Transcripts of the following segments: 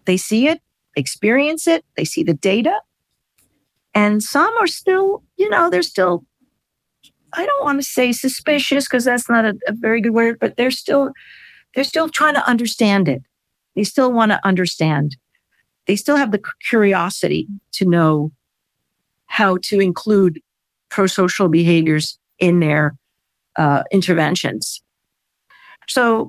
They see it, experience it, they see the data. And some are still, they're still, I don't want to say suspicious because that's not a very good word, but they're still trying to understand it. They still want to understand. They still have the curiosity to know how to include prosocial behaviors in their interventions. So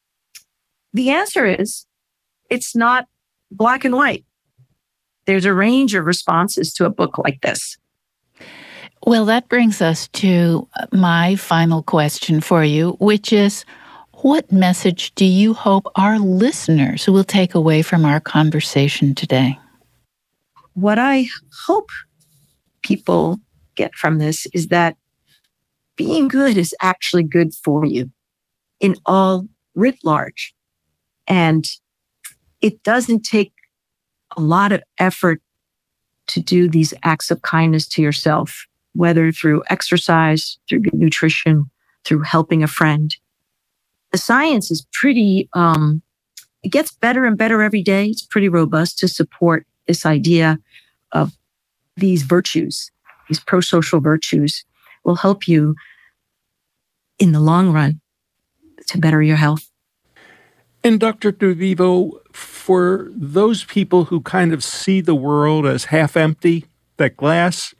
the answer is, it's not black and white. There's a range of responses to a book like this. Well, that brings us to my final question for you, which is, what message do you hope our listeners will take away from our conversation today? What I hope people get from this is that being good is actually good for you in all writ large. And it doesn't take a lot of effort to do these acts of kindness to yourself, whether through exercise, through good nutrition, through helping a friend. The science is pretty, it gets better and better every day. It's pretty robust to support this idea of these virtues, these prosocial virtues will help you in the long run to better your health. And Dr. DeVivo, for those people who kind of see the world as half empty, that glass,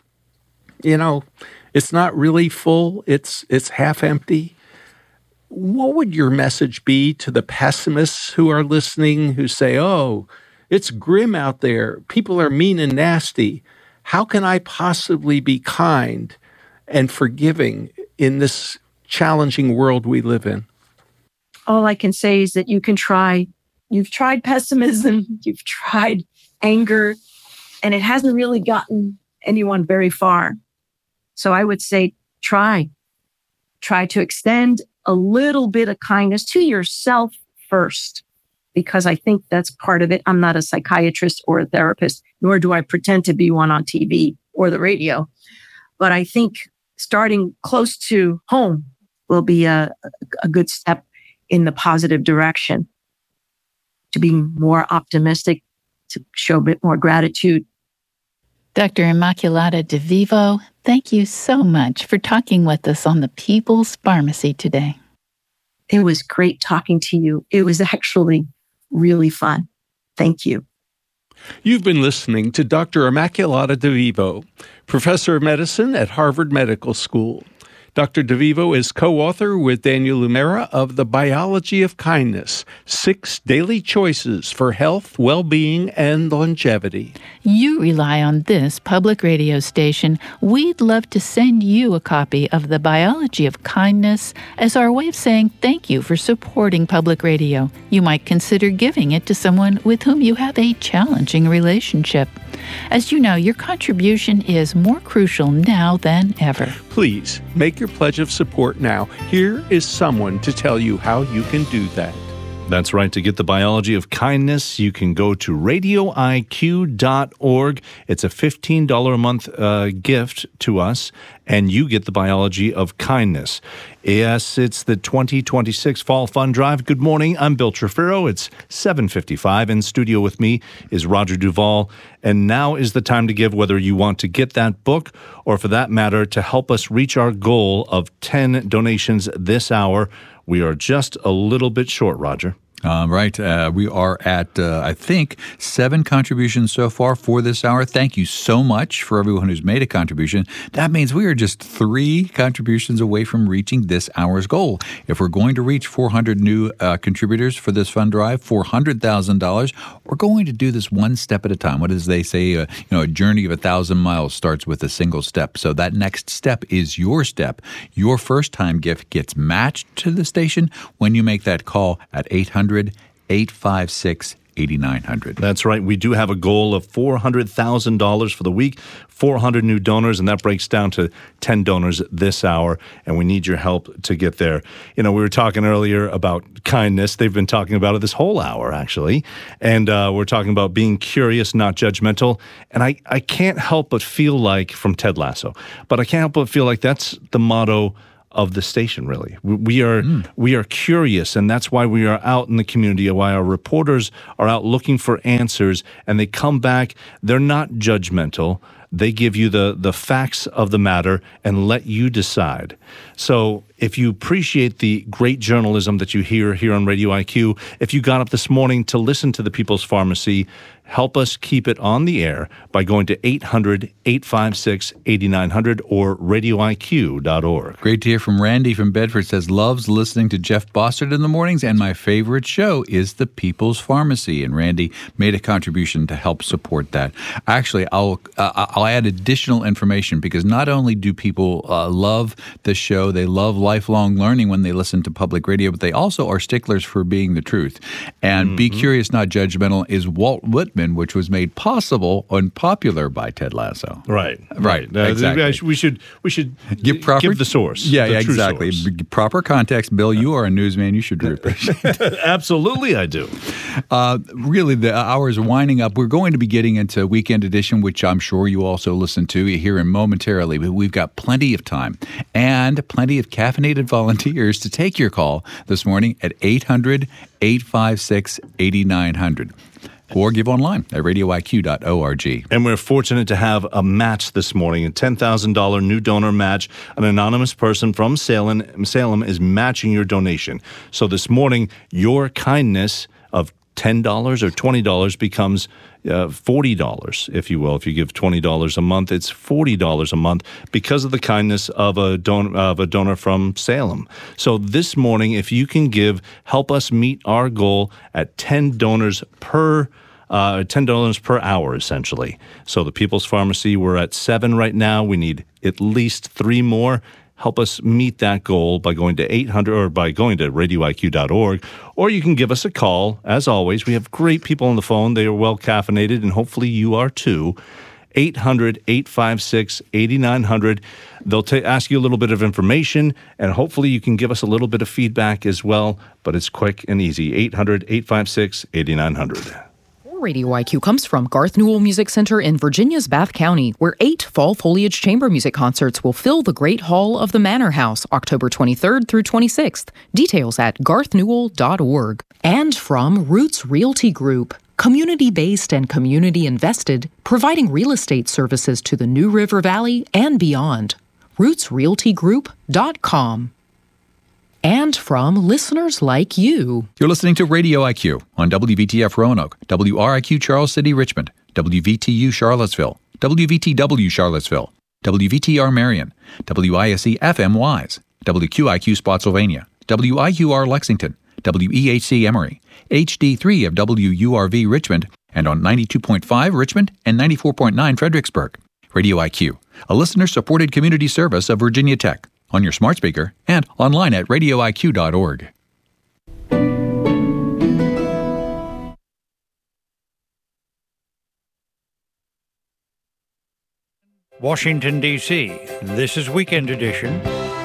it's not really full, it's half empty. What would your message be to the pessimists who are listening, who say, oh, it's grim out there, people are mean and nasty. How can I possibly be kind and forgiving in this challenging world we live in? All I can say is that you can try. You've tried pessimism, you've tried anger, and it hasn't really gotten anyone very far. So I would say try to extend a little bit of kindness to yourself first, because I think that's part of it. I'm not a psychiatrist or a therapist, nor do I pretend to be one on TV or the radio. But I think starting close to home will be a good step in the positive direction, to be more optimistic, to show a bit more gratitude. Dr. Immaculata DeVivo, thank you so much for talking with us on the People's Pharmacy today. It was great talking to you. It was actually really fun. Thank you. You've been listening to Dr. Immaculata DeVivo, professor of medicine at Harvard Medical School. Dr. DeVivo is co-author with Daniel Lumera of The Biology of Kindness, 6 Daily Choices for Health, Well-Being, and Longevity. You rely on this public radio station. We'd love to send you a copy of The Biology of Kindness as our way of saying thank you for supporting public radio. You might consider giving it to someone with whom you have a challenging relationship. As you know, your contribution is more crucial now than ever. Please make your pledge of support now. Here is someone to tell you how you can do that. That's right. To get The Biology of Kindness, you can go to radioiq.org. It's a $15 a month gift to us, and you get The Biology of Kindness. Yes, it's the 2026 Fall Fund Drive. Good morning. I'm Bill Trefero. It's 7:55. In studio with me is Roger Duvall. And now is the time to give, whether you want to get that book or, for that matter, to help us reach our goal of 10 donations this hour. We are just a little bit short, Roger. Right. We are at, I think, 7 contributions so far for this hour. Thank you so much for everyone who's made a contribution. That means we are just 3 contributions away from reaching this hour's goal. If we're going to reach 400 new contributors for this fund drive, $400,000, we're going to do this one step at a time. What does they say? A journey of 1,000 miles starts with a single step. So that next step is your step. Your first-time gift gets matched to the station when you make that call at 800-856-8900. That's right. We do have a goal of $400,000 for the week, 400 new donors, and that breaks down to 10 donors this hour, and we need your help to get there. We were talking earlier about kindness. They've been talking about it this whole hour, actually, and we're talking about being curious, not judgmental, and I can't help but feel like, from Ted Lasso, but I can't help but feel like that's the motto of the station, really. We are curious, and that's why we are out in the community, why our reporters are out looking for answers, and they come back. They're not judgmental. They give you the facts of the matter and let you decide. So if you appreciate the great journalism that you hear here on Radio IQ, if you got up this morning to listen to the People's Pharmacy, help us keep it on the air by going to 800-856-8900 or radioiq.org. Great to hear from Randy from Bedford. Says, loves listening to Jeff Bossert in the mornings, and my favorite show is The People's Pharmacy. And Randy made a contribution to help support that. Actually, I'll add additional information, because not only do people love the show, they love lifelong learning when they listen to public radio, but they also are sticklers for being the truth. And Be Curious, Not Judgmental is Walt Whitman, which was made possible and popular by Ted Lasso. Right. Exactly. We should give the source. Yeah, the true exactly. Source. Proper context. Bill, you are a newsman. You should appreciate it. Absolutely, I do. Really, the hour is winding up. We're going to be getting into Weekend Edition, which I'm sure you also listen to here momentarily. But we've got plenty of time and plenty of caffeinated volunteers to take your call this morning at 800-856-8900. Or give online at radioiq.org. And we're fortunate to have a match this morning, a $10,000 new donor match. An anonymous person from Salem is matching your donation. So this morning, your kindness of $10 or $20 becomes $40, if you will. If you give $20 a month, it's $40 a month because of the kindness of a donor from Salem. So this morning, if you can help us meet our goal at $10 per hour, essentially. So the People's Pharmacy, we're at 7 right now. We need at least 3 more. Help us meet that goal by going to 800 or by going to radioiq.org, or you can give us a call. As always, we have great people on the phone. They are well caffeinated, and hopefully you are too. 800-856-8900. They'll ask you a little bit of information, and hopefully you can give us a little bit of feedback as well, but it's quick and easy. 800-856-8900. Radio IQ comes from Garth Newell Music Center in Virginia's Bath County, where 8 fall foliage chamber music concerts will fill the Great Hall of the Manor House, October 23rd through 26th. Details at garthnewell.org. And from Roots Realty Group, community-based and community-invested, providing real estate services to the New River Valley and beyond. rootsrealtygroup.com. And from listeners like you. You're listening to Radio IQ on WVTF Roanoke, WRIQ Charles City, Richmond, WVTU Charlottesville, WVTW Charlottesville, WVTR Marion, WISE FM Wise, WQIQ Spotsylvania, WIUR Lexington, WEHC Emory, HD3 of WURV Richmond, and on 92.5 Richmond and 94.9 Fredericksburg. Radio IQ, a listener-supported community service of Virginia Tech, on your smart speaker and online at radioiq.org. Washington, D.C. This is Weekend Edition.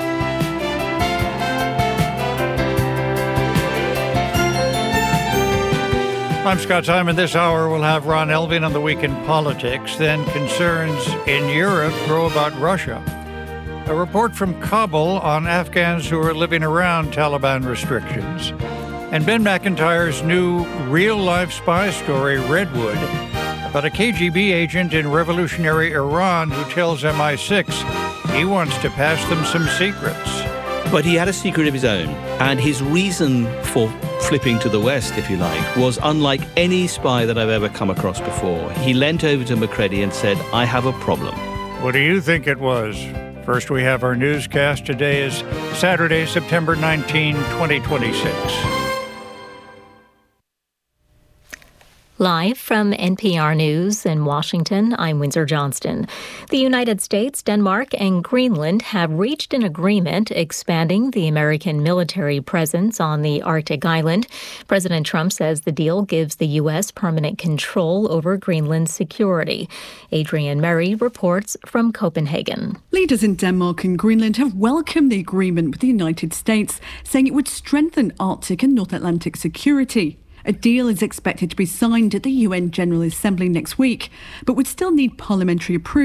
I'm Scott Simon. This hour we'll have Ron Elving on the week in politics. Then concerns in Europe grow about Russia. A report from Kabul on Afghans who are living around Taliban restrictions. And Ben McIntyre's new real-life spy story, Redwood, about a KGB agent in revolutionary Iran who tells MI6 he wants to pass them some secrets. But he had a secret of his own, and his reason for flipping to the West, if you like, was unlike any spy that I've ever come across before. He leant over to Macready and said, I have a problem. What do you think it was? First, we have our newscast. Today is Saturday, September 19, 2026. Live from NPR News in Washington, I'm Windsor Johnston. The United States, Denmark, and Greenland have reached an agreement expanding the American military presence on the Arctic island. President Trump says the deal gives the U.S. permanent control over Greenland's security. Adrienne Murray reports from Copenhagen. Leaders in Denmark and Greenland have welcomed the agreement with the United States, saying it would strengthen Arctic and North Atlantic security. A deal is expected to be signed at the UN General Assembly next week, but would still need parliamentary approval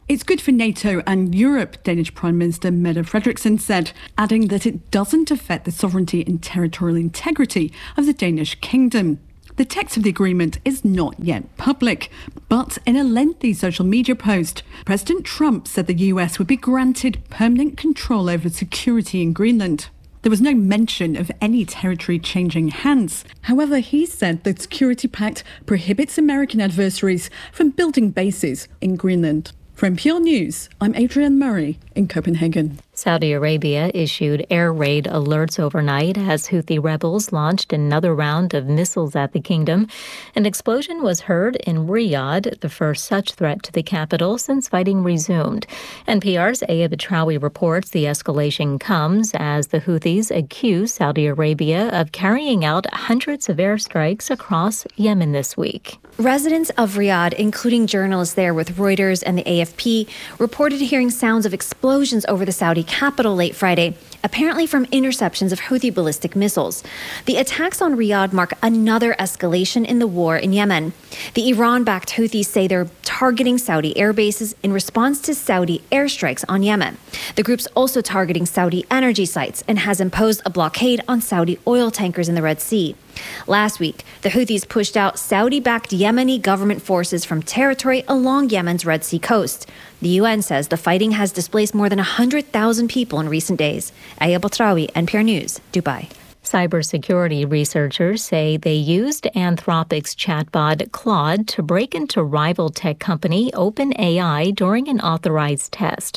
It's good for NATO and Europe, Danish Prime Minister Mette Frederiksen said, adding that it doesn't affect the sovereignty and territorial integrity of the Danish kingdom. The text of the agreement is not yet public, but in a lengthy social media post, President Trump said the US would be granted permanent control over security in Greenland. There was no mention of any territory changing hands. However, he said the Security Pact prohibits American adversaries from building bases in Greenland. For NPR News, I'm Adrienne Murray in Copenhagen. Saudi Arabia issued air raid alerts overnight as Houthi rebels launched another round of missiles at the kingdom. An explosion was heard in Riyadh, the first such threat to the capital since fighting resumed. NPR's Aya Batrawi reports the escalation comes as the Houthis accuse Saudi Arabia of carrying out hundreds of airstrikes across Yemen this week. Residents of Riyadh, including journalists there with Reuters and the AFP, reported hearing sounds of explosions over the Saudi capital late Friday, apparently from interceptions of Houthi ballistic missiles. The attacks on Riyadh mark another escalation in the war in Yemen. The Iran-backed Houthis say they're targeting Saudi air bases in response to Saudi airstrikes on Yemen. The group's also targeting Saudi energy sites and has imposed a blockade on Saudi oil tankers in the Red Sea. Last week, the Houthis pushed out Saudi-backed Yemeni government forces from territory along Yemen's Red Sea coast. The UN says the fighting has displaced more than 100,000 people in recent days. Aya Batrawi, NPR News, Dubai. Cybersecurity researchers say they used Anthropic's chatbot Claude to break into rival tech company OpenAI during an authorized test.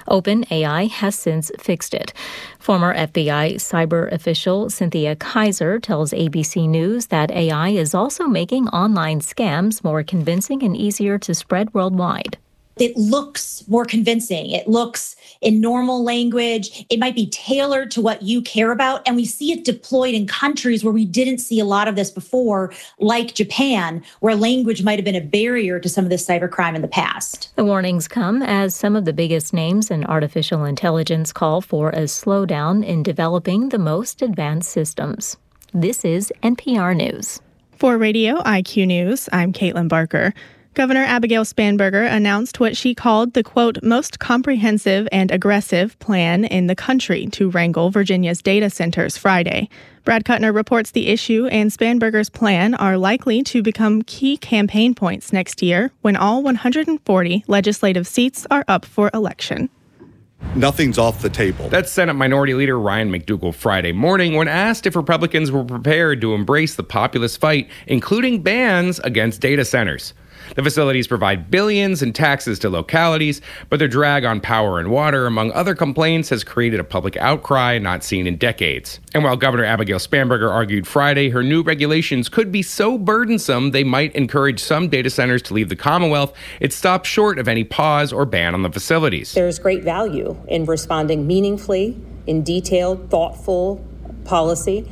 OpenAI has since fixed it. Former FBI cyber official Cynthia Kaiser tells ABC News that AI is also making online scams more convincing and easier to spread worldwide. It looks more convincing. It looks in normal language. It might be tailored to what you care about. And we see it deployed in countries where we didn't see a lot of this before, like Japan, where language might have been a barrier to some of this cybercrime in the past. The warnings come as some of the biggest names in artificial intelligence call for a slowdown in developing the most advanced systems. This is NPR News. For Radio IQ News, I'm Caitlin Barker. Governor Abigail Spanberger announced what she called the, quote, most comprehensive and aggressive plan in the country to wrangle Virginia's data centers Friday. Brad Kuttner reports the issue and Spanberger's plan are likely to become key campaign points next year when all 140 legislative seats are up for election. Nothing's off the table. That's Senate Minority Leader Ryan McDougal Friday morning when asked if Republicans were prepared to embrace the populist fight, including bans against data centers. The facilities provide billions in taxes to localities, but their drag on power and water, among other complaints, has created a public outcry not seen in decades. And while Governor Abigail Spanberger argued Friday her new regulations could be so burdensome they might encourage some data centers to leave the Commonwealth, it stopped short of any pause or ban on the facilities. There's great value in responding meaningfully, in detailed, thoughtful policy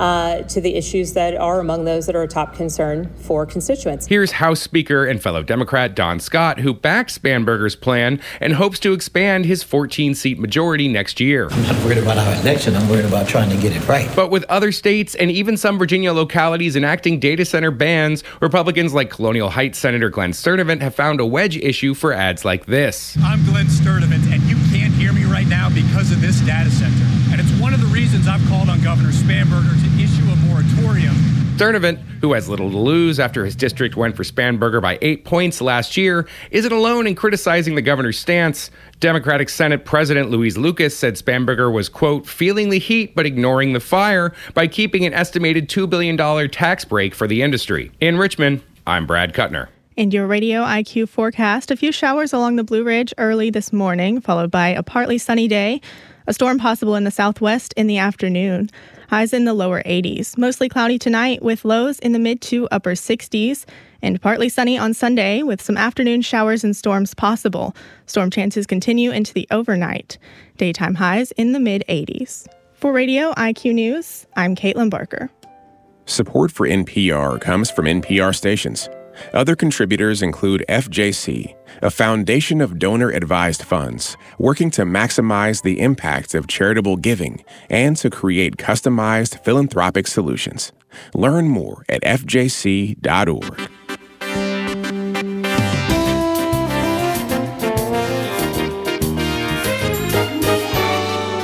to the issues that are among those that are a top concern for constituents. Here's House Speaker and fellow Democrat Don Scott, who backs Spanberger's plan and hopes to expand his 14-seat majority next year. I'm not worried about our election. I'm worried about trying to get it right. But with other states and even some Virginia localities enacting data center bans, Republicans like Colonial Heights Senator Glenn Sturtevant have found a wedge issue for ads like this. I'm Glenn Sturtevant, and you can't hear me right now because of this data center. And it's one of the reasons I've called on Governor Spanberger to issue a moratorium. Sturtevant, who has little to lose after his district went for Spanberger by 8 points last year, isn't alone in criticizing the governor's stance. Democratic Senate President Louise Lucas said Spanberger was, quote, feeling the heat but ignoring the fire by keeping an estimated $2 billion tax break for the industry. In Richmond, I'm Brad Kuttner. In your Radio IQ forecast, a few showers along the Blue Ridge early this morning, followed by a partly sunny day. A storm possible in the southwest in the afternoon. Highs in the lower 80s. Mostly cloudy tonight with lows in the mid to upper 60s. And partly sunny on Sunday with some afternoon showers and storms possible. Storm chances continue into the overnight. Daytime highs in the mid 80s. For Radio IQ News, I'm Caitlin Barker. Support for NPR comes from NPR stations. Other contributors include FJC, a foundation of donor-advised funds working to maximize the impact of charitable giving and to create customized philanthropic solutions. Learn more at fjc.org.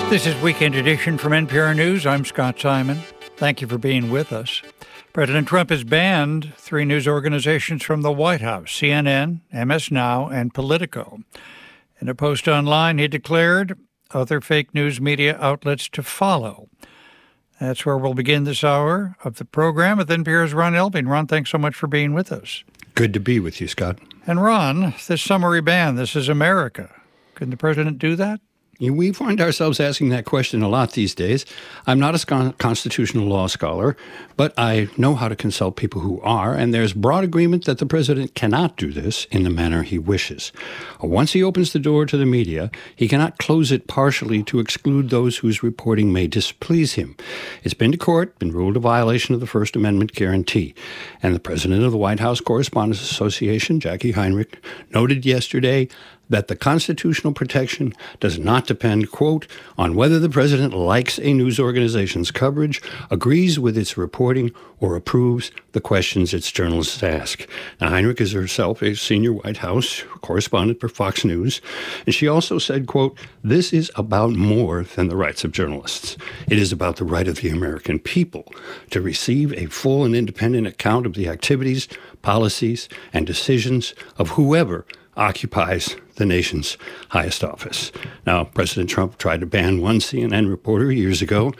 This is Weekend Edition from NPR News. I'm Scott Simon. Thank you for being with us. President Trump has banned 3 news organizations from the White House: CNN, MS Now, and Politico. In a post online, he declared other fake news media outlets to follow. That's where we'll begin this hour of the program with NPR's Ron Elving. Ron, thanks so much for being with us. Good to be with you, Scott. And Ron, this summary ban, this is America. Can the president do that? We find ourselves asking that question a lot these days. I'm not a constitutional law scholar, but I know how to consult people who are, and there's broad agreement that the president cannot do this in the manner he wishes. Once he opens the door to the media, he cannot close it partially to exclude those whose reporting may displease him. It's been to court, been ruled a violation of the First Amendment guarantee. And the president of the White House Correspondents Association, Jackie Heinrich, noted yesterday that the constitutional protection does not depend, quote, on whether the president likes a news organization's coverage, agrees with its reporting, or approves the questions its journalists ask. Now, Heinrich is herself a senior White House correspondent for Fox News, and she also said, quote, this is about more than the rights of journalists. It is about the right of the American people to receive a full and independent account of the activities, policies, and decisions of whoever occupies the nation's highest office. Now, President Trump tried to ban one CNN reporter years ago.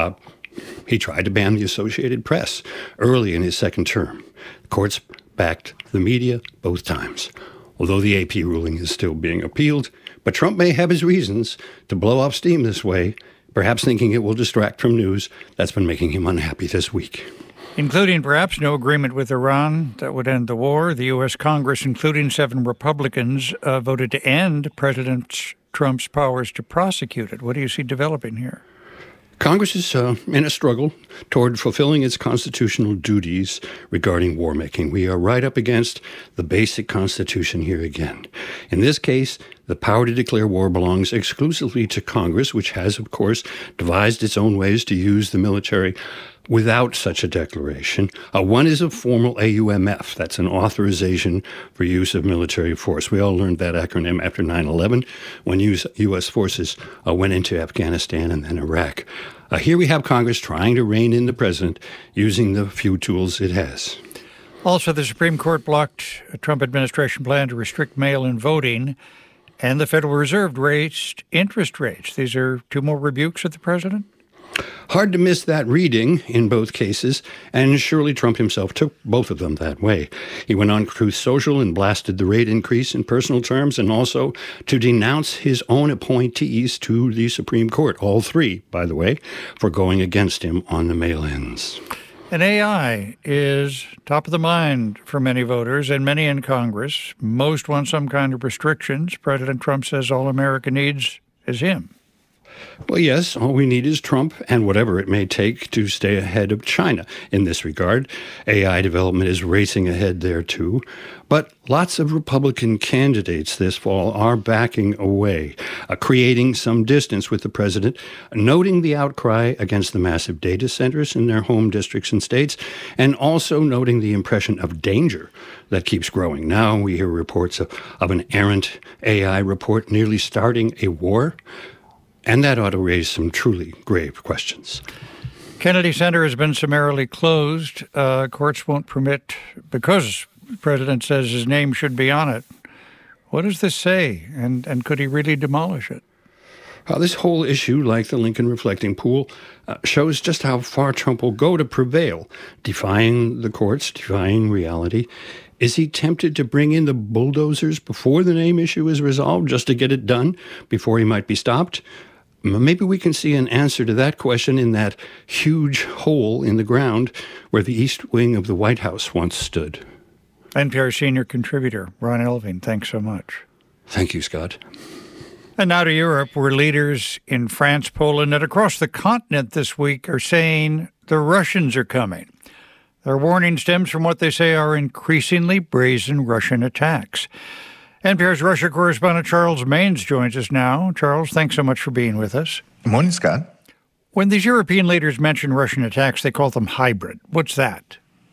He tried to ban the Associated Press early in his second term. The courts backed the media both times, although the AP ruling is still being appealed. But Trump may have his reasons to blow off steam this way, perhaps thinking it will distract from news that's been making him unhappy this week. Including perhaps no agreement with Iran that would end the war. The U.S. Congress, including 7 Republicans, voted to end President Trump's powers to prosecute it. What do you see developing here? Congress is in a struggle toward fulfilling its constitutional duties regarding war making. We are right up against the basic Constitution here again. In this case, the power to declare war belongs exclusively to Congress, which has, of course, devised its own ways to use the military without such a declaration. One is a formal AUMF. That's an authorization for use of military force. We all learned that acronym after 9/11 when U.S. forces went into Afghanistan and then Iraq. Here we have Congress trying to rein in the president using the few tools it has. Also, the Supreme Court blocked a Trump administration plan to restrict mail-in voting, and the Federal Reserve raised interest rates. These are 2 more rebukes of the president? Hard to miss that reading in both cases, and surely Trump himself took both of them that way. He went on Truth Social and blasted the rate increase in personal terms, and also to denounce his own appointees to the Supreme Court, all 3, by the way, for going against him on the mail-ins. And AI is top of the mind for many voters and many in Congress. Most want some kind of restrictions. President Trump says all America needs is him. Well, yes, all we need is Trump and whatever it may take to stay ahead of China in this regard. AI development is racing ahead there, too. But lots of Republican candidates this fall are backing away, creating some distance with the president, noting the outcry against the massive data centers in their home districts and states, and also noting the impression of danger that keeps growing. Now we hear reports of an errant AI report nearly starting a war. And that ought to raise some truly grave questions. Kennedy Center has been summarily closed. Courts won't permit, because the president says his name should be on it. What does this say? And could he really demolish it? This whole issue, like the Lincoln Reflecting Pool, shows just how far Trump will go to prevail, defying the courts, defying reality. Is he tempted to bring in the bulldozers before the name issue is resolved, just to get it done before he might be stopped? Maybe we can see an answer to that question in that huge hole in the ground where the east wing of the White House once stood. NPR senior contributor Ron Elving, thanks so much. Thank you, Scott. And now to Europe, where leaders in France, Poland, and across the continent this week are saying the Russians are coming. Their warning stems from what they say are increasingly brazen Russian attacks. NPR's Russia correspondent Charles Maynes joins us now. Charles, thanks so much for being with us. Good morning, Scott. When these European leaders mention Russian attacks, they call them hybrid. What's that?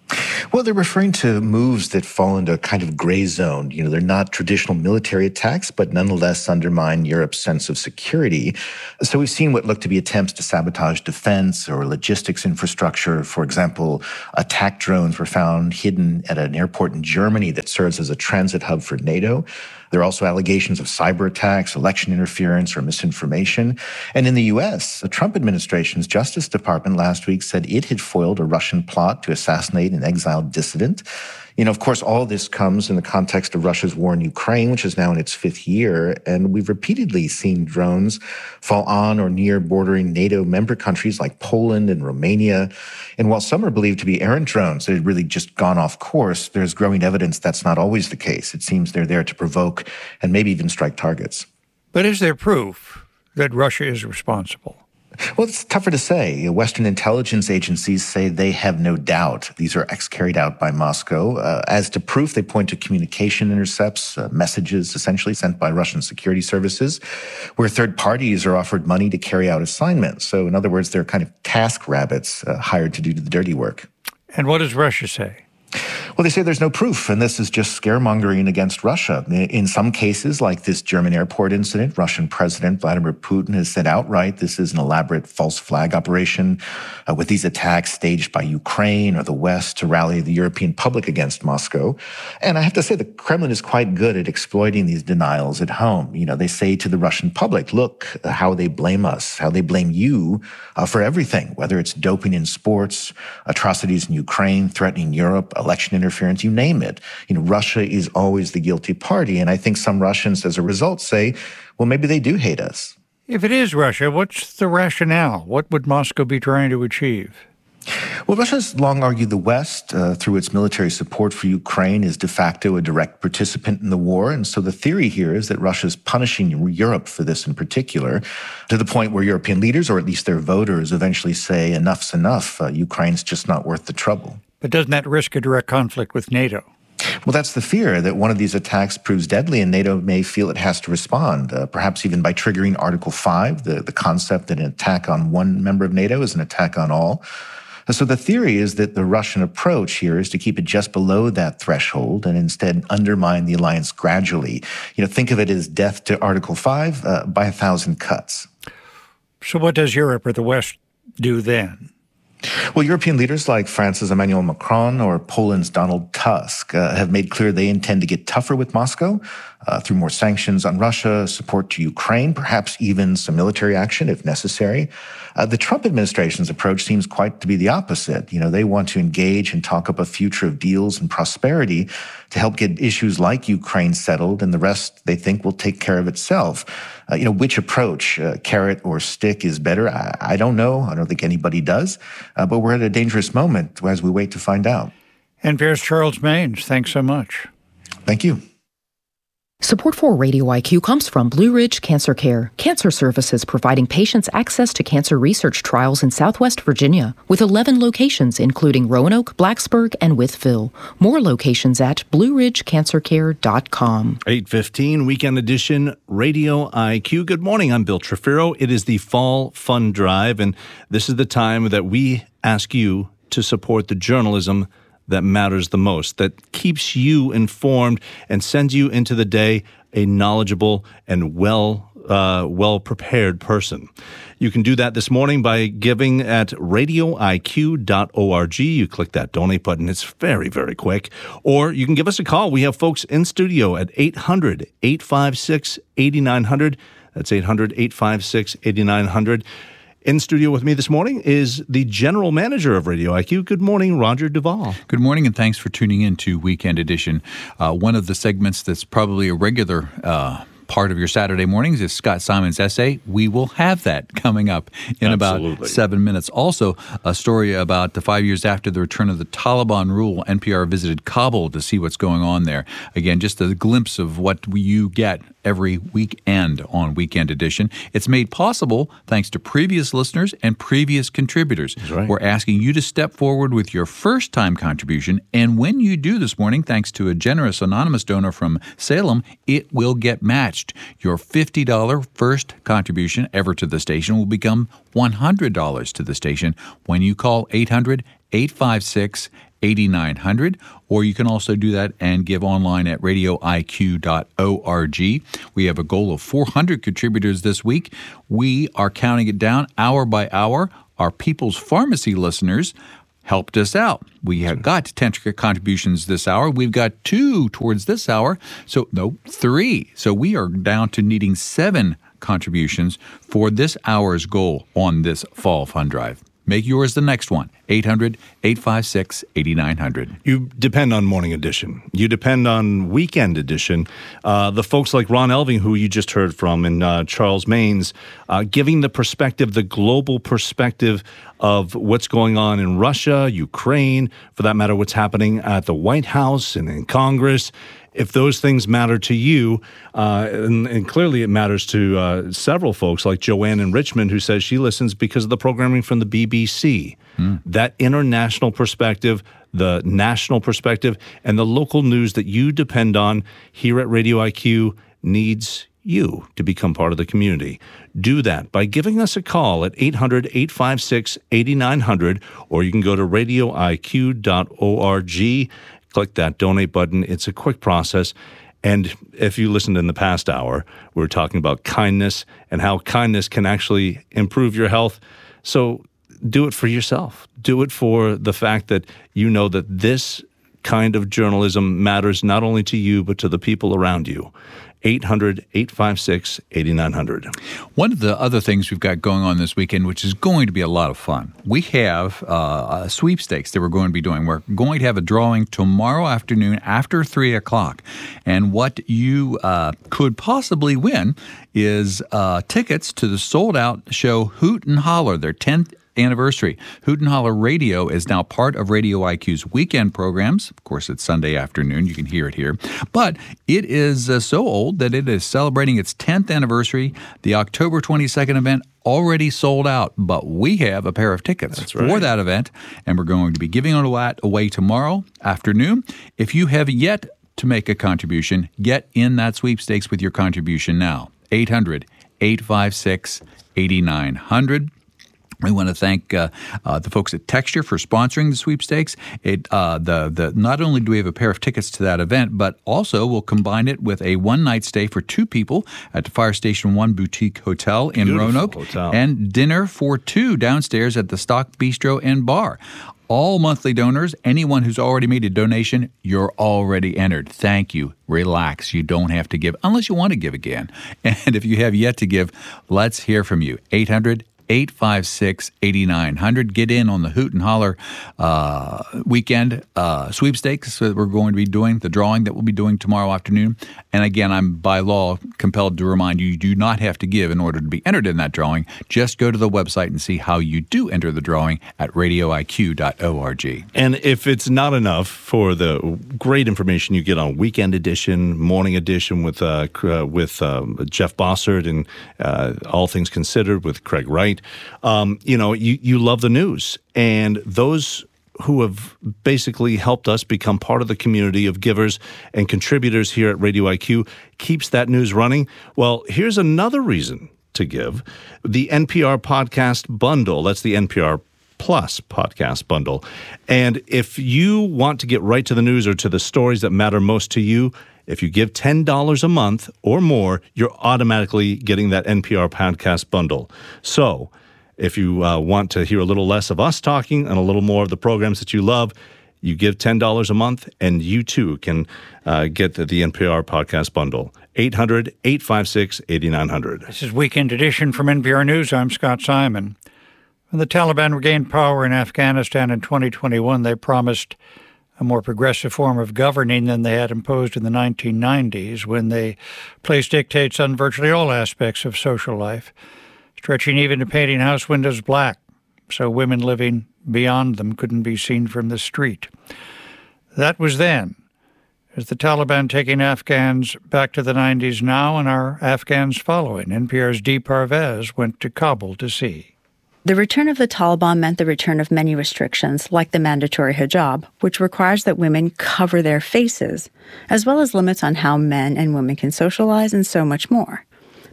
Well, they're referring to moves that fall into a kind of gray zone. They're not traditional military attacks, but nonetheless undermine Europe's sense of security. So we've seen what look to be attempts to sabotage defense or logistics infrastructure. For example, attack drones were found hidden at an airport in Germany that serves as a transit hub for NATO. There are also allegations of cyber attacks, election interference, or misinformation. And in the U.S., the Trump administration's Justice Department last week said it had foiled a Russian plot to assassinate an exiled dissident. Of course, all this comes in the context of Russia's war in Ukraine, which is now in its 5th year. And we've repeatedly seen drones fall on or near bordering NATO member countries like Poland and Romania. And while some are believed to be errant drones that had really just gone off course, there's growing evidence that's not always the case. It seems they're there to provoke and maybe even strike targets. But is there proof that Russia is responsible? Well, it's tougher to say. Western intelligence agencies say they have no doubt these are acts carried out by Moscow. As to proof, they point to communication intercepts, messages essentially sent by Russian security services, where third parties are offered money to carry out assignments. So in other words, they're kind of task rabbits hired to do the dirty work. And what does Russia say? Well, they say there's no proof, and this is just scaremongering against Russia. In some cases, like this German airport incident, Russian President Vladimir Putin has said outright this is an elaborate false flag operation with these attacks staged by Ukraine or the West to rally the European public against Moscow. And I have to say the Kremlin is quite good at exploiting these denials at home. They say to the Russian public, look how they blame us, how they blame you for everything, whether it's doping in sports, atrocities in Ukraine, threatening Europe, election interference, you name it. Russia is always the guilty party. And I think some Russians, as a result, say, well, maybe they do hate us. If it is Russia, what's the rationale? What would Moscow be trying to achieve? Well, Russia's long argued the West, through its military support for Ukraine, is de facto a direct participant in the war. And so the theory here is that Russia's punishing Europe for this in particular, to the point where European leaders, or at least their voters, eventually say, enough's enough. Ukraine's just not worth the trouble. But doesn't that risk a direct conflict with NATO? Well, that's the fear, that one of these attacks proves deadly and NATO may feel it has to respond, perhaps even by triggering Article 5, the concept that an attack on one member of NATO is an attack on all. So the theory is that the Russian approach here is to keep it just below that threshold and instead undermine the alliance gradually. Think of it as death to Article 5 by 1,000 cuts. So what does Europe or the West do then? Well, European leaders like France's Emmanuel Macron or Poland's Donald Tusk have made clear they intend to get tougher with Moscow through more sanctions on Russia, support to Ukraine, perhaps even some military action if necessary. The Trump administration's approach seems quite to be the opposite. They want to engage and talk up a future of deals and prosperity to help get issues like Ukraine settled, and the rest they think will take care of itself. Which approach, carrot or stick, is better? I don't know. I don't think anybody does. But we're at a dangerous moment as we wait to find out. NPR's Charles Maynes, thanks so much. Thank you. Support for Radio IQ comes from Blue Ridge Cancer Care, cancer services providing patients access to cancer research trials in Southwest Virginia, with 11 locations including Roanoke, Blacksburg, and Wytheville. More locations at blueridgecancercare.com. 8:15 Weekend Edition Radio IQ. Good morning, I'm Bill Trefiro. It is the Fall Fund Drive, and this is the time that we ask you to support the journalism that matters the most, that keeps you informed and sends you into the day a knowledgeable and well-prepared person. You can do that this morning by giving at radioiq.org. You click that donate button. It's very, very quick. Or you can give us a call. We have folks in studio at 800-856-8900. That's 800-856-8900. In studio with me this morning is the general manager of Radio IQ. Good morning, Roger Duvall. Good morning, and thanks for tuning in to Weekend Edition. One of the segments that's probably a regular part of your Saturday mornings is Scott Simon's essay. We will have that coming up in about 7 minutes. Also, a story about the 5 years after the return of the Taliban rule. NPR visited Kabul to see what's going on there. Again, just a glimpse of what you get every weekend on Weekend Edition. It's made possible thanks to previous listeners and previous contributors. That's right. We're asking you to step forward with your first-time contribution, and when you do this morning, thanks to a generous anonymous donor from Salem, it will get matched. Your $50 first contribution ever to the station will become $100 to the station when you call 800-856-8900. 8900, or you can also do that and give online at radioiq.org. We have a goal of 400 contributors this week. We are counting it down hour by hour. Our People's Pharmacy listeners helped us out. We have got 10 contributions this hour. We've got 2 towards this hour. 3. So we are down to needing 7 contributions for this hour's goal on this Fall Fund Drive. Make yours the next one, 800-856-8900. You depend on Morning Edition. You depend on Weekend Edition. The folks like Ron Elving, who you just heard from, and Charles Maynes, giving the perspective, the global perspective of what's going on in Russia, Ukraine, for that matter, what's happening at the White House and in Congress. If those things matter to you, and clearly it matters to several folks like Joanne in Richmond, who says she listens because of the programming from the BBC. That international perspective, the national perspective, and the local news that you depend on here at Radio IQ needs you to become part of the community. Do that by giving us a call at 800-856-8900, or you can go to radioiq.org. Click that donate button. It's a quick process. And if you listened in the past hour, we were talking about kindness and how kindness can actually improve your health. So do it for yourself. Do it for the fact that you know that this kind of journalism matters not only to you, but to the people around you. 800-856-8900. One of the other things we've got going on this weekend, which is going to be a lot of fun, we have sweepstakes that we're going to be doing. We're going to have a drawing tomorrow afternoon after 3 o'clock. And what you could possibly win is tickets to the sold-out show Hoot and Holler, their 10th anniversary. Hoot and Holler Radio is now part of Radio IQ's weekend programs. Of course, it's Sunday afternoon. You can hear it here. But it is so old that it is celebrating its 10th anniversary. The October 22nd event already sold out, but we have a pair of tickets for that event, and we're going to be giving it away tomorrow afternoon. If you have yet to make a contribution, get in that sweepstakes with your contribution now. 800-856-8900. We want to thank the folks at Texture for sponsoring the sweepstakes. Not only do we have a pair of tickets to that event, but also we'll combine it with a one-night stay for 2 people at the Fire Station 1 Boutique Hotel in Roanoke, and dinner for 2 downstairs at the Stock Bistro and Bar. All monthly donors, anyone who's already made a donation, you're already entered. Thank you. Relax. You don't have to give unless you want to give again. And if you have yet to give, let's hear from you. 800-856-8900. Get in on the Hoot and Holler weekend sweepstakes that we're going to be doing, the drawing that we'll be doing tomorrow afternoon. And again, I'm by law compelled to remind you, you do not have to give in order to be entered in that drawing. Just go to the website and see how you do enter the drawing at radioiq.org. And if it's not enough for the great information you get on Weekend Edition, Morning Edition with Jeff Bossert and All Things Considered with Craig Wright, you love the news. And those who have basically helped us become part of the community of givers and contributors here at Radio IQ keeps that news running. Well, here's another reason to give. The NPR Podcast Bundle, that's the NPR Plus Podcast Bundle. And if you want to get right to the news or to the stories that matter most to you, if you give $10 a month or more, you're automatically getting that NPR Podcast Bundle. So if you want to hear a little less of us talking and a little more of the programs that you love, you give $10 a month, and you too can get the NPR Podcast Bundle. 800-856-8900. This is Weekend Edition from NPR News. I'm Scott Simon. When the Taliban regained power in Afghanistan in 2021, they promised a more progressive form of governing than they had imposed in the 1990s, when they placed dictates on virtually all aspects of social life, stretching even to painting house windows black so women living beyond them couldn't be seen from the street. That was then. Is the Taliban taking Afghans back to the 90s now, and are Afghans following? NPR's Dee Parvez went to Kabul to see. The return of the Taliban meant the return of many restrictions, like the mandatory hijab, which requires that women cover their faces, as well as limits on how men and women can socialize and so much more.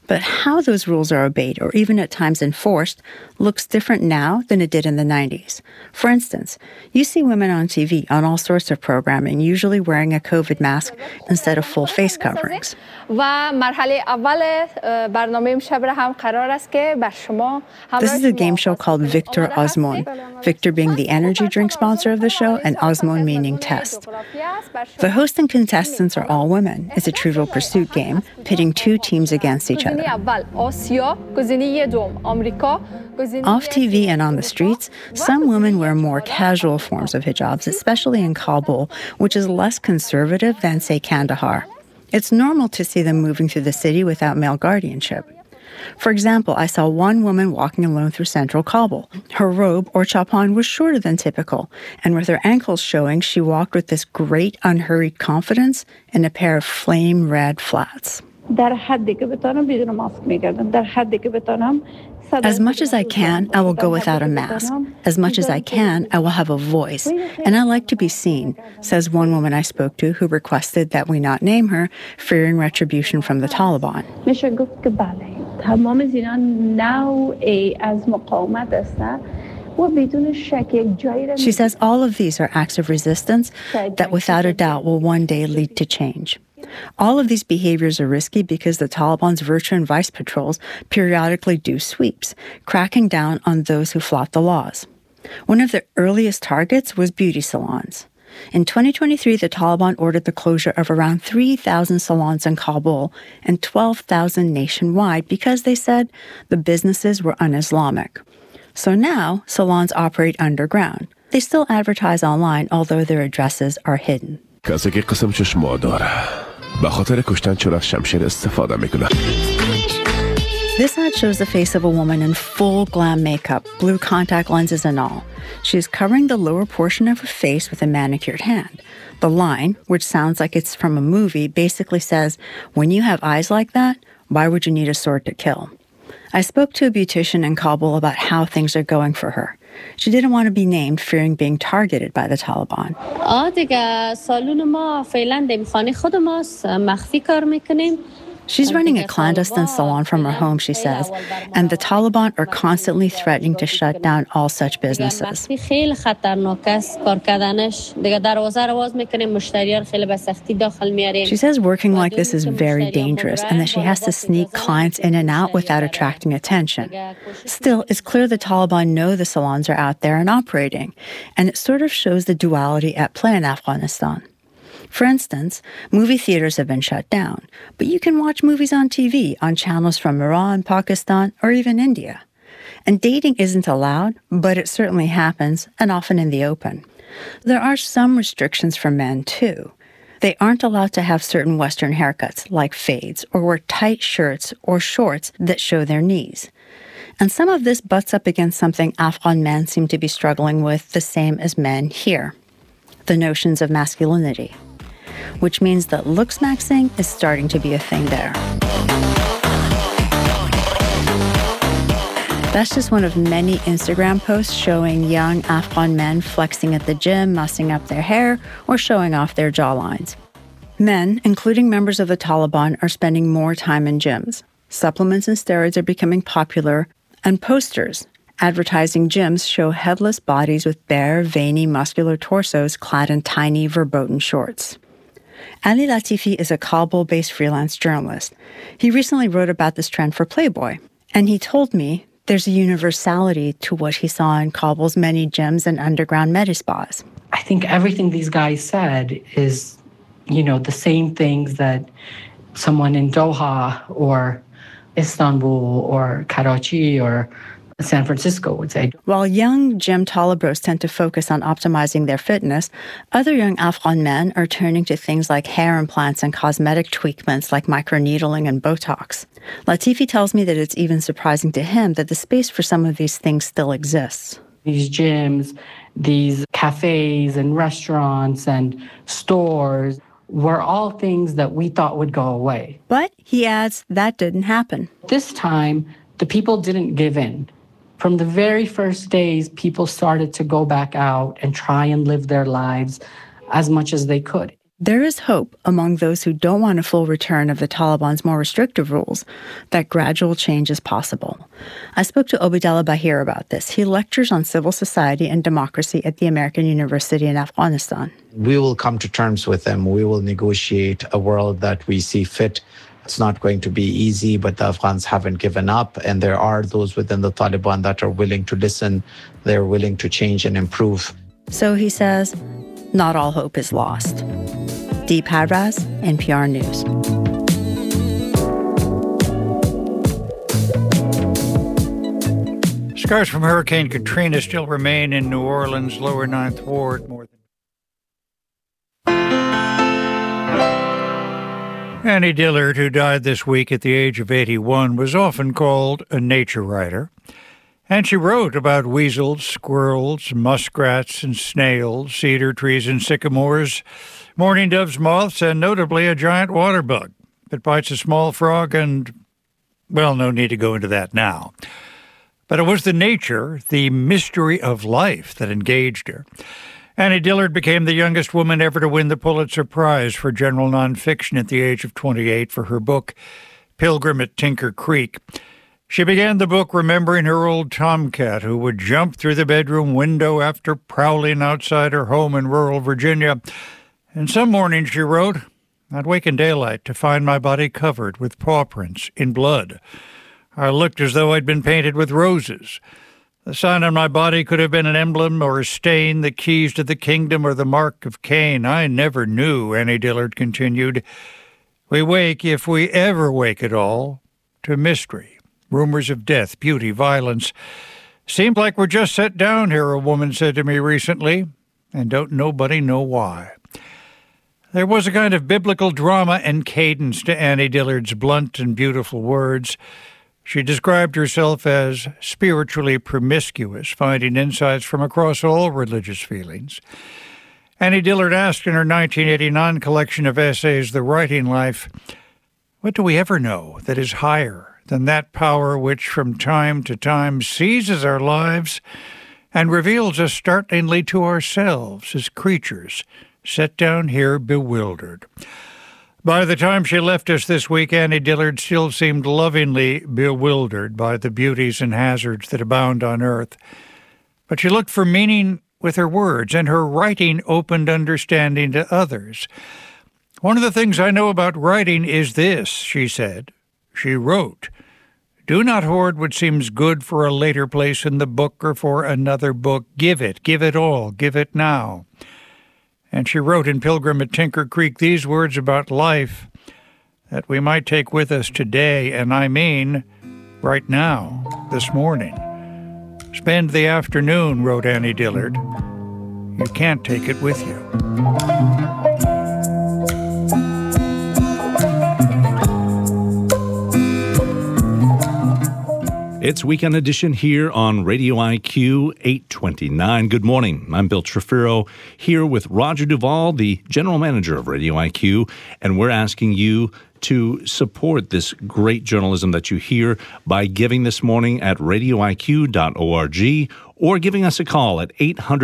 But how those rules are obeyed, or even at times enforced, looks different now than it did in the 90s. For instance, you see women on TV on all sorts of programming, usually wearing a COVID mask instead of full face coverings. This is a game show called Victor Osmon, Victor being the energy drink sponsor of the show and Osmon meaning test. The host and contestants are all women. It's a Trivial Pursuit game, pitting two teams against each other. Off TV and on the streets, some women wear more casual forms of hijabs, especially in Kabul, which is less conservative than, say, Kandahar. It's normal to see them moving through the city without male guardianship. For example, I saw one woman walking alone through central Kabul. Her robe, or chapan, was shorter than typical, and with her ankles showing, she walked with this great unhurried confidence in a pair of flame red flats. As much as I can, I will go without a mask. As much as I can, I will have a voice. And I like to be seen, says one woman I spoke to who requested that we not name her, fearing retribution from the Taliban. She says all of these are acts of resistance that without a doubt will one day lead to change. All of these behaviors are risky because the Taliban's virtue and vice patrols periodically do sweeps, cracking down on those who flout the laws. One of their earliest targets was beauty salons. In 2023, the Taliban ordered the closure of around 3,000 salons in Kabul and 12,000 nationwide because, they said, the businesses were un-Islamic. So now, salons operate underground. They still advertise online, although their addresses are hidden. This ad shows the face of a woman in full glam makeup, blue contact lenses and all. She is covering the lower portion of her face with a manicured hand. The line, which sounds like it's from a movie, basically says, when you have eyes like that, why would you need a sword to kill? I spoke to a beautician in Kabul about how things are going for her. She didn't want to be named, fearing being targeted by the Taliban. She's running a clandestine salon from her home, she says, and the Taliban are constantly threatening to shut down all such businesses. She says working like this is very dangerous and that she has to sneak clients in and out without attracting attention. Still, it's clear the Taliban know the salons are out there and operating, and it sort of shows the duality at play in Afghanistan. For instance, movie theaters have been shut down, but you can watch movies on TV on channels from Iran, Pakistan, or even India. And dating isn't allowed, but it certainly happens, and often in the open. There are some restrictions for men, too. They aren't allowed to have certain Western haircuts, like fades, or wear tight shirts or shorts that show their knees. And some of this butts up against something Afghan men seem to be struggling with the same as men here: the notions of masculinity, which means that looks maxing is starting to be a thing there. That's just one of many Instagram posts showing young Afghan men flexing at the gym, mussing up their hair, or showing off their jawlines. Men, including members of the Taliban, are spending more time in gyms. Supplements and steroids are becoming popular, and posters advertising gyms show headless bodies with bare, veiny, muscular torsos clad in tiny, verboten shorts. Ali Latifi is a Kabul-based freelance journalist. He recently wrote about this trend for Playboy, and he told me there's a universality to what he saw in Kabul's many gyms and underground medispas. I think everything these guys said is, the same things that someone in Doha or Istanbul or Karachi or San Francisco would say. While young gym talibros tend to focus on optimizing their fitness, other young Afghan men are turning to things like hair implants and cosmetic tweakments like microneedling and Botox. Latifi tells me that it's even surprising to him that the space for some of these things still exists. These gyms, these cafes and restaurants and stores were all things that we thought would go away. But, he adds, that didn't happen. This time, the people didn't give in. From the very first days, people started to go back out and try and live their lives as much as they could. There is hope among those who don't want a full return of the Taliban's more restrictive rules that gradual change is possible. I spoke to Obidullah Bahir about this. He lectures on civil society and democracy at the American University in Afghanistan. We will come to terms with them. We will negotiate a world that we see fit. It's not going to be easy, but the Afghans haven't given up. And there are those within the Taliban that are willing to listen. They're willing to change and improve. So he says, not all hope is lost. Deep Hadraz, NPR News. Scars from Hurricane Katrina still remain in New Orleans' lower Ninth Ward. Annie Dillard, who died this week at the age of 81, was often called a nature writer. And she wrote about weasels, squirrels, muskrats and snails, cedar trees and sycamores, mourning doves, moths, and notably a giant water bug that bites a small frog and, well, no need to go into that now. But it was the nature, the mystery of life that engaged her. Annie Dillard became the youngest woman ever to win the Pulitzer Prize for general nonfiction at the age of 28 for her book, Pilgrim at Tinker Creek. She began the book remembering her old tomcat who would jump through the bedroom window after prowling outside her home in rural Virginia. And some morning, she wrote, I'd wake in daylight to find my body covered with paw prints in blood. I looked as though I'd been painted with roses. The sign on my body could have been an emblem or a stain, the keys to the kingdom or the mark of Cain. I never knew, Annie Dillard continued. We wake, if we ever wake at all, to mystery. Rumors of death, beauty, violence. Seems like we're just set down here, a woman said to me recently, and don't nobody know why. There was a kind of biblical drama and cadence to Annie Dillard's blunt and beautiful words. She described herself as spiritually promiscuous, finding insights from across all religious feelings. Annie Dillard asked in her 1989 collection of essays, The Writing Life, what do we ever know that is higher than that power which from time to time seizes our lives and reveals us startlingly to ourselves as creatures set down here bewildered? By the time she left us this week, Annie Dillard still seemed lovingly bewildered by the beauties and hazards that abound on earth. But she looked for meaning with her words, and her writing opened understanding to others. One of the things I know about writing is this, she said. She wrote, do not hoard what seems good for a later place in the book or for another book. Give it all, give it now. And she wrote in Pilgrim at Tinker Creek these words about life that we might take with us today, and I mean right now, this morning. Spend the afternoon, wrote Annie Dillard. You can't take it with you. It's Weekend Edition here on Radio IQ 829. Good morning. I'm Bill Trefiro here with Roger Duvall, the general manager of Radio IQ, and we're asking you to support this great journalism that you hear by giving this morning at radioiq.org or giving us a call at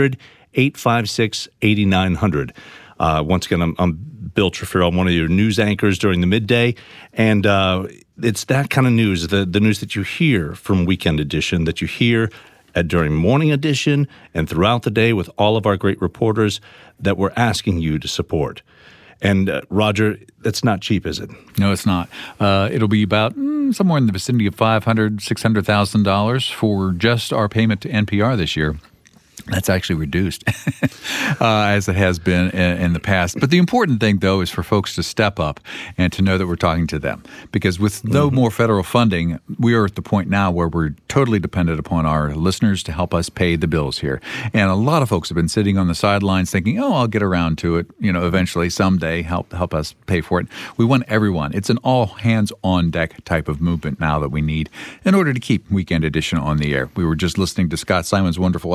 800-856-8900. Once again, I'm Bill Trefiro. I'm one of your news anchors during the midday, and it's that kind of news, the news that you hear from Weekend Edition, that you hear during Morning Edition and throughout the day with all of our great reporters that we're asking you to support. And Roger, that's not cheap, is it? No, it's not. It'll be about somewhere in the vicinity of $500,000, $600,000 for just our payment to NPR this year. That's actually reduced, as it has been in the past. But the important thing, though, is for folks to step up and to know that we're talking to them. Because with no more federal funding, we are at the point now where we're totally dependent upon our listeners to help us pay the bills here. And a lot of folks have been sitting on the sidelines thinking, oh, I'll get around to it, eventually, someday, help us pay for it. We want everyone. It's an all-hands-on-deck type of movement now that we need in order to keep Weekend Edition on the air. We were just listening to Scott Simon's wonderful essay. He was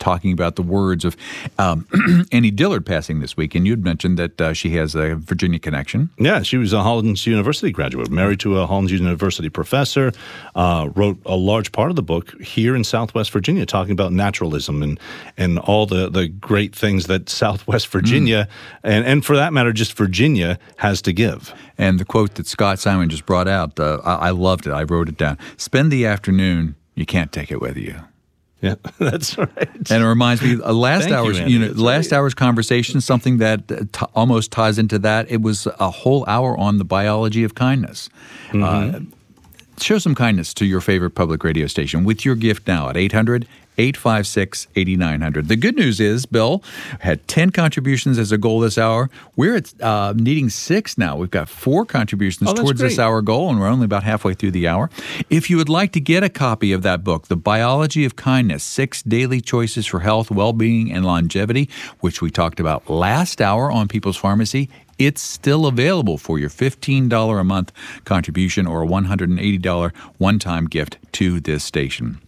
talking about the words of Annie Dillard passing this week. And you'd mentioned that she has a Virginia connection. Yeah, she was a Hollins University graduate, married to a Hollins University professor, wrote a large part of the book here in Southwest Virginia, talking about naturalism and all the great things that Southwest Virginia, and for that matter, just Virginia, has to give. And the quote that Scott Simon just brought out, I loved it. I wrote it down. Spend the afternoon, you can't take it with you. Yeah, that's right. And it reminds me, last hour's conversation, something that almost ties into that. It was a whole hour on the biology of kindness. Show some kindness to your favorite public radio station with your gift now at 800-856-8900. The good news is, Bill had 10 contributions as a goal this hour. We're at needing 6 now. We've got 4 contributions towards this hour goal, and we're only about halfway through the hour. If you would like to get a copy of that book, The Biology of Kindness, 6 Daily Choices for Health, Well-Being, and Longevity, which we talked about last hour on People's Pharmacy, it's still available for your $15 a month contribution or a $180 one-time gift to this station.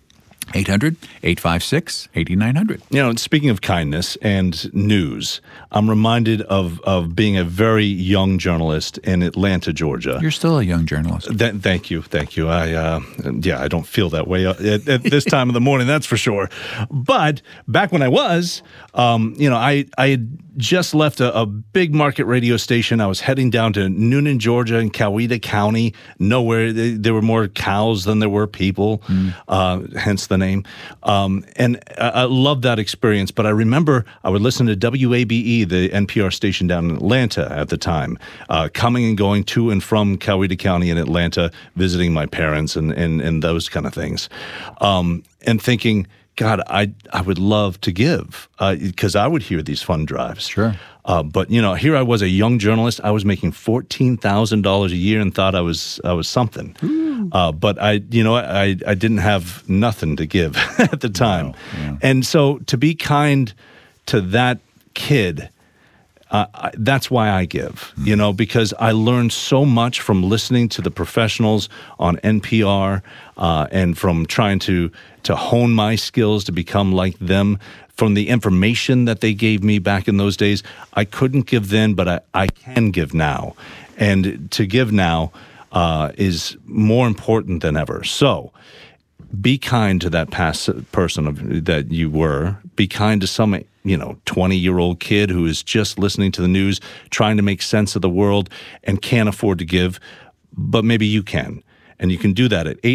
800-856-8900. You know, speaking of kindness and news, I'm reminded of being a very young journalist in Atlanta, Georgia. You're still a young journalist. Thank you. I don't feel that way at this time of the morning, that's for sure. But back when I was, I had just left a big market radio station. I was heading down to Noonan, Georgia, in Coweta County. Nowhere, there were more cows than there were people, hence the name. And I loved that experience. But I remember I would listen to WABE, the NPR station down in Atlanta at the time, coming and going to and from Coweta County in Atlanta, visiting my parents and those kind of things. And thinking, God, I would love to give because I would hear these fund drives. Sure. But, here I was, a young journalist. I was making $14,000 a year and thought I was something. But I didn't have nothing to give at the time. Wow. Yeah. And so to be kind to that kid, that's why I give, because I learned so much from listening to the professionals on NPR and from trying to hone my skills to become like them. From the information that they gave me back in those days, I couldn't give then, but I can give now. And to give now is more important than ever. So be kind to that past person that you were. Be kind to some 20-year-old kid who is just listening to the news, trying to make sense of the world and can't afford to give, but maybe you can. And you can do that at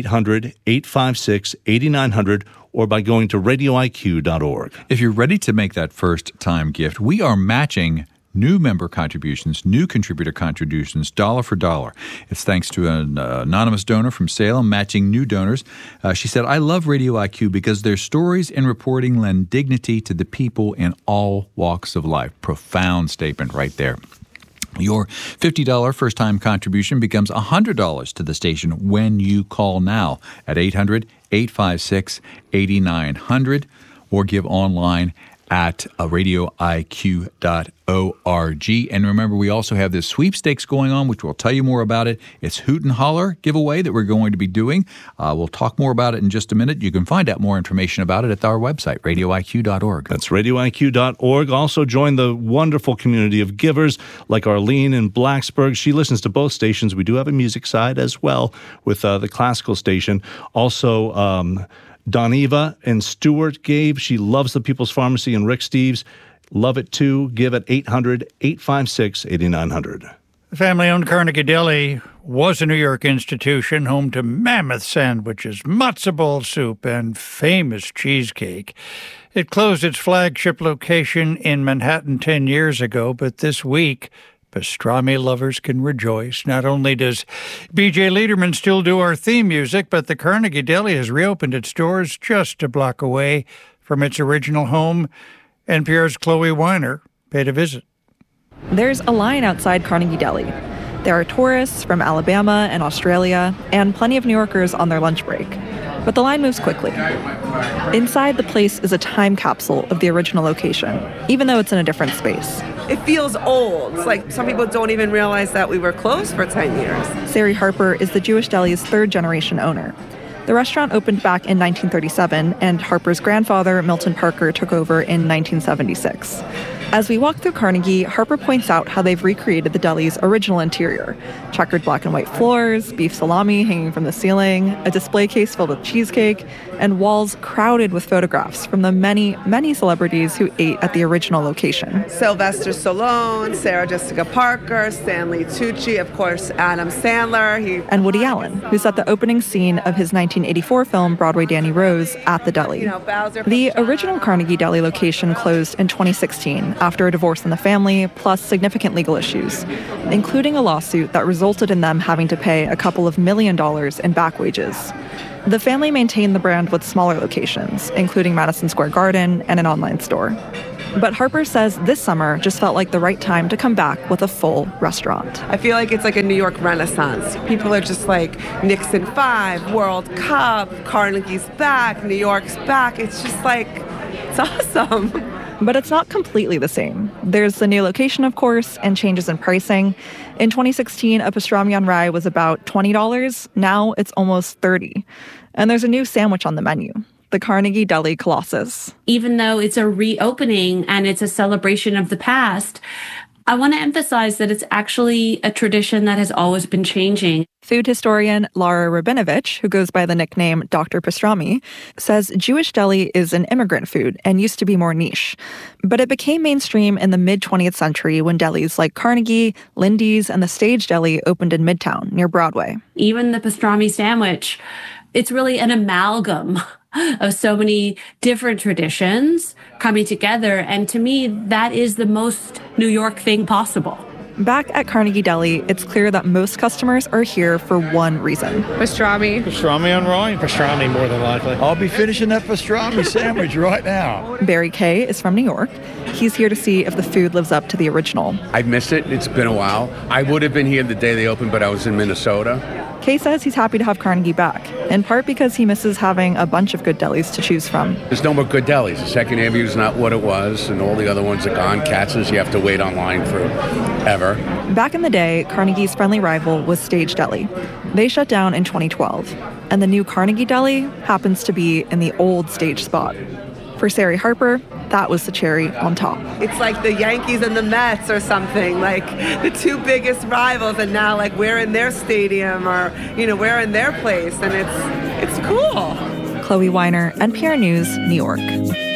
800-856-8900 or by going to radioiq.org. If you're ready to make that first-time gift, we are matching new member contributions, new contributor contributions, dollar for dollar. It's thanks to an anonymous donor from Salem matching new donors. She said, I love Radio IQ because their stories and reporting lend dignity to the people in all walks of life. Profound statement right there. Your $50 first-time contribution becomes $100 to the station when you call now at 800-856-8900 or give online at radioiq.org. And remember, we also have this sweepstakes going on, which we'll tell you more about it. It's Hoot and Holler giveaway that we're going to be doing. We'll talk more about it in just a minute. You can find out more information about it at our website, radioiq.org. That's radioiq.org. Also join the wonderful community of givers like Arlene in Blacksburg. She listens to both stations. We do have a music side as well with the classical station. Also, Doniva and Stewart gave. She loves the People's Pharmacy and Rick Steves. Love it too. Give at 800-856-8900. The family-owned Carnegie Deli was a New York institution, home to mammoth sandwiches, matzo ball soup, and famous cheesecake. It closed its flagship location in Manhattan 10 years ago, but this week, pastrami lovers can rejoice. Not only does B.J. Liederman still do our theme music, but the Carnegie Deli has reopened its doors just a block away from its original home. NPR's Chloe Weiner paid a visit. There's a line outside Carnegie Deli. There are tourists from Alabama and Australia, and plenty of New Yorkers on their lunch break. But the line moves quickly. Inside, the place is a time capsule of the original location, even though it's in a different space. It feels old. It's like some people don't even realize that we were closed for 10 years. Sari Harper is the Jewish Deli's third-generation owner. The restaurant opened back in 1937, and Harper's grandfather, Milton Parker, took over in 1976. As we walk through Carnegie, Harper points out how they've recreated the deli's original interior. Checkered black and white floors, beef salami hanging from the ceiling, a display case filled with cheesecake, and walls crowded with photographs from the many, many celebrities who ate at the original location. Sylvester Stallone, Sarah Jessica Parker, Stanley Tucci, of course, Adam Sandler. And Woody Allen, who set the opening scene of his 1984 film Broadway Danny Rose at the deli. The original Carnegie Deli location closed in 2016 after a divorce in the family, plus significant legal issues, including a lawsuit that resulted in them having to pay a couple of $1 million in back wages. The family maintained the brand with smaller locations, including Madison Square Garden and an online store. But Harper says this summer just felt like the right time to come back with a full restaurant. I feel like it's like a New York Renaissance. People are just like, Nixon 5, World Cup, Carnegie's back, New York's back. It's just like, it's awesome. But it's not completely the same. There's the new location, of course, and changes in pricing. In 2016, a pastrami on rye was about $20. Now it's almost $30. And there's a new sandwich on the menu, the Carnegie Deli Colossus. Even though it's a reopening and it's a celebration of the past, I want to emphasize that it's actually a tradition that has always been changing. Food historian Lara Rabinovich, who goes by the nickname Dr. Pastrami, says Jewish deli is an immigrant food and used to be more niche. But it became mainstream in the mid-20th century when delis like Carnegie, Lindy's, and the Stage Deli opened in Midtown near Broadway. Even the pastrami sandwich, it's really an amalgam of so many different traditions coming together. And to me, that is the most New York thing possible. Back at Carnegie Deli, it's clear that most customers are here for one reason. Pastrami. Pastrami on rye? Pastrami, more than likely. I'll be finishing that pastrami sandwich right now. Barry Kay is from New York. He's here to see if the food lives up to the original. I've missed it. It's been a while. I would have been here the day they opened, but I was in Minnesota. Kay says he's happy to have Carnegie back, in part because he misses having a bunch of good delis to choose from. There's no more good delis. The Second Avenue is not what it was, and all the other ones are gone. Katz's, you have to wait online forever. Back in the day, Carnegie's friendly rival was Stage Deli. They shut down in 2012, and the new Carnegie Deli happens to be in the old Stage spot. For Sari Harper, that was the cherry on top. It's like the Yankees and the Mets or something, like the two biggest rivals, and now like we're in their stadium or, we're in their place, and it's cool. Chloe Weiner, NPR News, New York.